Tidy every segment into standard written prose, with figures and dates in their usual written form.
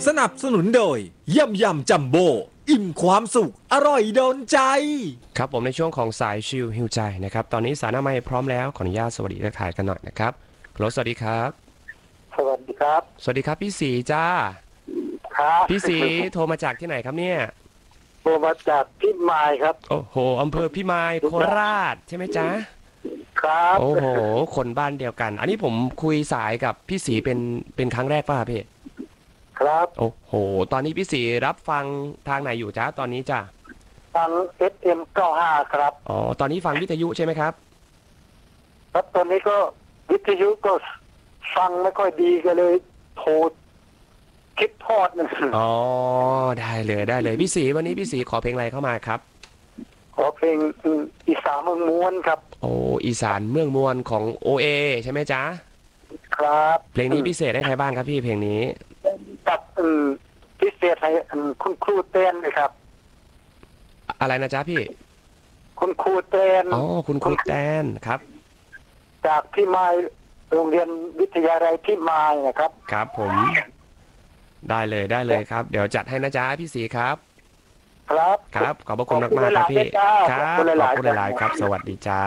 สนับสนุนโดยยำยำจัมโบ้อิ่มความสุขอร่อยโดนใจครับผมในช่วงของสายชิลฮิวใจนะครับตอนนี้สายหน้าไมค์พร้อมแล้วขออนุญาตสวัสดีทักทายกันหน่อยนะครับฮัลโหลสวัสดีครับสวัสดีครับสวัสดีครับพี่สีจ้าครับพี่สีโทรมาจากที่ไหนครับเนี่ยโทรมาจากพิมายครับโอ้โหอำเภอพิมายโคราชใช่ไหมจ๊ะครับโอ้โหคนบ้านเดียวกันอันนี้ผมคุยสายกับพี่สีเป็นครั้งแรกป่ะพี่ครับโอ้โหตอนนี้พี่สีรับฟังทางไหนอยู่จ๊ะตอนนี้จ้ะฟัง FM95 ครับอ๋อตอนนี้ฟังวิทยุใช่ไหมครับครับตอนนี้ก็วิทยุก็ฟังไม่ค่อยดีก็เลยโทรคิดทอดนะอ๋อได้เลยพี่สีวันนี้พี่สีขอเพลงอะไรเข้ามาครับขอเพลงอีสานเมืองม้วนครับโอ้อีสานเมืองมวลของ OA ใช่ไหมจ๊ะครับเพลงนี้พิเศษให้ใครบ้างครับพี่เพลงนี้กับพิเศษให้คุณครูเต้นเลยครับอะไรนะจ๊ะพี่คุณครูเต้นอ๋อคุณครูแตนครับจากพิมายโรงเรียนวิทยาลัยพิมายนะครับครับผมได้เลยครับเดี๋ยวจัดให้นะจ๊ะพี่สีครับครับขอบพระคุณมากครับพี่ครับขอบคุณหลายๆครับสวัสดีจ้า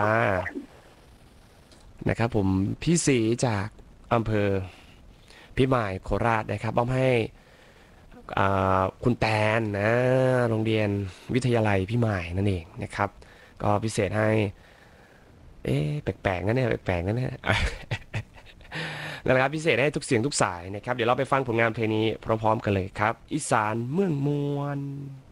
นะครับผมพี่สีจากอำเภอพิมายโคราชนะครับมอบให้คุณแตนนะโรงเรียนวิทยาลัยพิมายนั่นเองนะครับก็พิเศษให้แปลกๆนะเนี่ยแปลกๆนะเนี่ยนะครับพิเศษให้ทุกเสียงทุกสายนะครับเดี๋ยวเราไปฟังผลงานเพลงนี้พร้อมๆกันเลยครับอีสานเมืองมวล